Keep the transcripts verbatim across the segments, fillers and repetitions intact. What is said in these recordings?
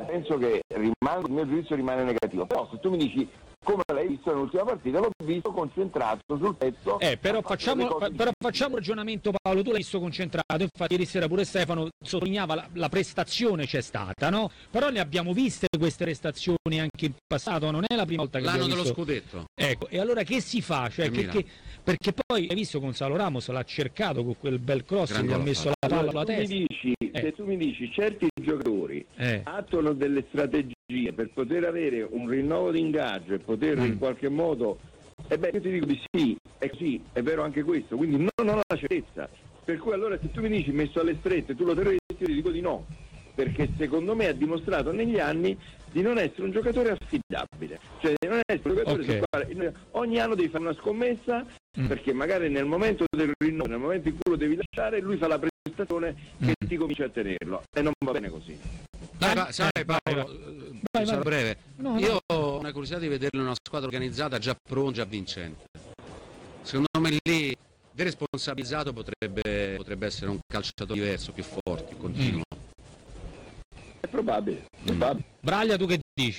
penso che rimango, il mio giudizio rimane negativo. Però se tu mi dici come l'hai visto nell'ultima partita, l'ho visto concentrato sul pezzo. Eh, però facciamo, però facciamo un ragionamento, Paolo, tu l'hai visto concentrato, infatti ieri sera pure Stefano sottolineava la, la prestazione c'è stata, no? Però ne abbiamo viste queste prestazioni anche in passato, non è la prima volta che l'anno dello visto... scudetto. Ecco, e allora che si fa? Cioè, che, che... Perché poi hai visto Gonzalo Ramos l'ha cercato con quel bel cross, Gran gli ha gol messo la palla alla testa. Mi dici, eh. Se tu mi dici certi giocatori eh. attuano delle strategie per poter avere un rinnovo di ingaggio e poter mm. in qualche modo, e beh io ti dico di sì, è così, è vero anche questo, quindi non ho la certezza, per cui allora se tu mi dici messo alle strette tu lo terresti, io ti dico di no, perché secondo me ha dimostrato negli anni di non essere un giocatore affidabile, cioè di non essere un giocatore okay. sul quale ogni anno devi fare una scommessa mm. perché magari nel momento del rinnovo, nel momento in cui lo devi lasciare, lui fa la prestazione che mm. ti comincia a tenerlo e non va bene così. Dai, va, sai Paolo, vai, vai. breve. No, io no. ho una curiosità di vederlo in una squadra organizzata già pronta, già vincente. Secondo me lì deresponsabilizzato potrebbe, potrebbe essere un calciatore diverso, più forte, più continuo. Mm. È probabile, probabile. Braglia, tu che dici?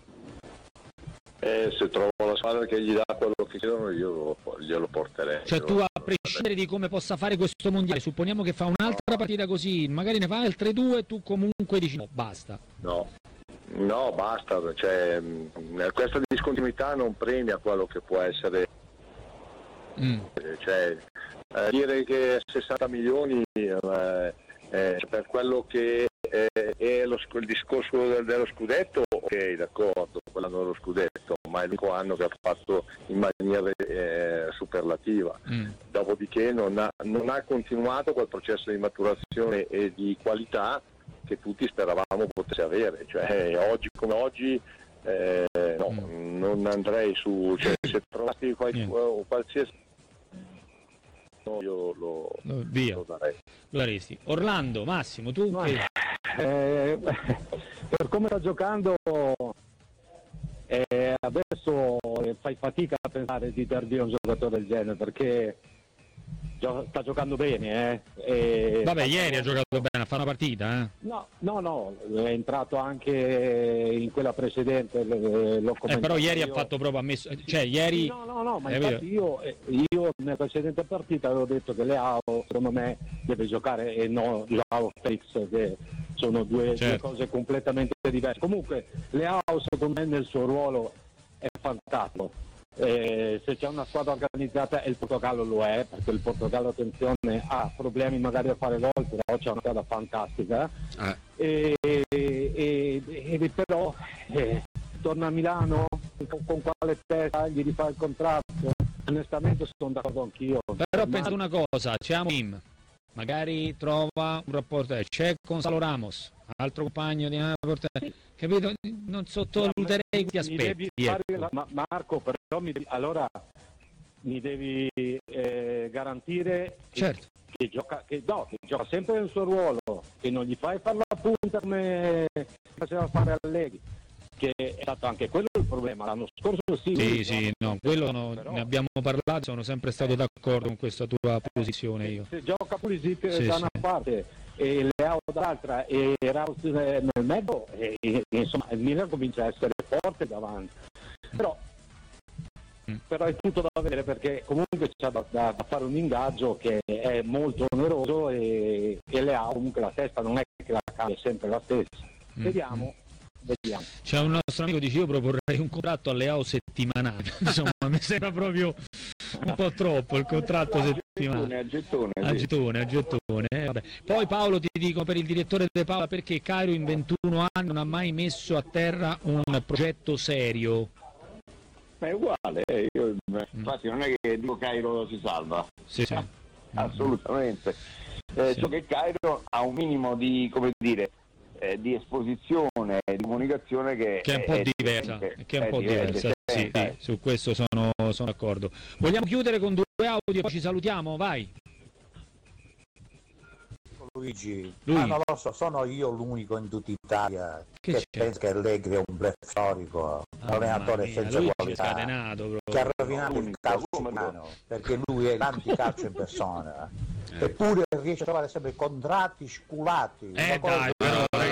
Eh, se trovo la squadra che gli dà quello che chiedono io glielo porterei. Cioè tu, a prescindere di come possa fare questo mondiale, supponiamo che fa un'altra partita così, magari ne fa altre due, tu comunque dici no, basta. No, no, basta, cioè, questa discontinuità non premia quello che può essere. Mm. Cioè, eh, dire che sessanta milioni eh, eh, per quello che eh, è lo, il discorso del, dello scudetto, ok, d'accordo, quell'anno dello scudetto, ma è l'unico anno che ha fatto in maniera eh, superlativa. Mm. Dopodiché non ha, non ha continuato quel processo di maturazione e di qualità che tutti speravamo potesse avere, cioè oggi come oggi eh, no, mm. non andrei su, cioè, se trovassi qual, yeah. qualsiasi no, io lo, no, via. lo darei. Lo daresti. Orlando, Massimo, tu che... eh, per come sta giocando eh, adesso fai fatica a pensare di dar via un giocatore del genere, perché gio- sta giocando bene eh. E vabbè, ieri ha giocato bene, a fare una partita eh. no, no, no, è entrato anche in quella precedente, l'ho eh, però ieri io. ha fatto proprio ammesso, cioè ieri no, no, no, ma infatti io, io nella precedente partita avevo detto che Leao secondo me deve giocare e no Joao Felix, che sono due, certo. due cose completamente diverse. Comunque Leao secondo me nel suo ruolo è fantastico. Eh, se c'è una squadra organizzata, e il Portogallo lo è, perché il Portogallo, attenzione, ha problemi magari a fare gol, però c'è una squadra fantastica eh. e, e, e però eh, torna a Milano con, con quale testa gli rifà il contratto? Onestamente sono d'accordo anch'io, però ho pensato una cosa, c'è Amorim, magari trova un rapporto, eh, c'è Gonzalo Ramos, altro compagno di Napoli, capito? Non sottovaluterei questi aspetti. La, ma Marco, però mi devi, allora mi devi eh, garantire certo. che, che, gioca, che, no, che gioca sempre nel suo ruolo, che non gli fai fare la punta come faceva fare Allegri, che è stato anche quello il problema. L'anno scorso sì. Sì, sì, no, quello no, però... ne abbiamo parlato, sono sempre stato d'accordo con questa tua posizione io. Se gioca Pulisic sì, da sì. una parte e Leao dall'altra e Ramos nel mezzo, e, e, insomma il Milan comincia a essere forte davanti. Però, mm. però è tutto da vedere, perché comunque c'è da, da, da fare un ingaggio che è molto oneroso e, e Leao comunque la testa non è che la cambia sempre la stessa. Mm. Vediamo. Vediamo. C'è un nostro amico che dice io proporrei un contratto a Leao settimanale, insomma mi sembra proprio un po' troppo il contratto settimanale. A gettone, a gettone, a gettone. Eh, vabbè. Poi Paolo, ti dico per il direttore De Paola, perché Cairo in ventuno anni non ha mai messo a terra un progetto serio? Ma è uguale, eh. Io, infatti non è che dico Cairo si salva, sì, sì. assolutamente. Eh, sì. So che Cairo ha un minimo di, come dire, Eh, di esposizione e di comunicazione che, che è un po' è diversa, che è un po' diversa, sì, sì, su questo sono, sono d'accordo. Vogliamo chiudere con due audio, poi ci salutiamo, vai. Luigi, Lui. ma non lo so, sono io l'unico in tutta Italia che, che pensa che Allegri è un bluff storico, un oh, allenatore mia, senza lui qualità, che ha rovinato il calcio umano, perché lui è l'anticalcio in persona. Eppure riesce a trovare sempre contratti sculati. Eh dai, però